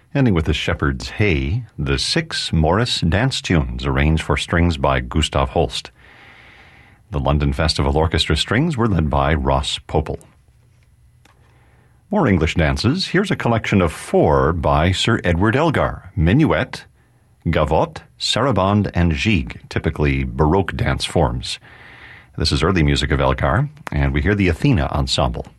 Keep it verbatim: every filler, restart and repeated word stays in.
Ending with the Shepherd's Hay, the six Morris dance tunes arranged for strings by Gustav Holst. The London Festival Orchestra strings were led by Ross Popel. More English dances. Here's a collection of four by Sir Edward Elgar: Minuet, Gavotte, Sarabande, and Gigue, typically Baroque dance forms. This is early music of Elgar, and we hear the Athena Ensemble.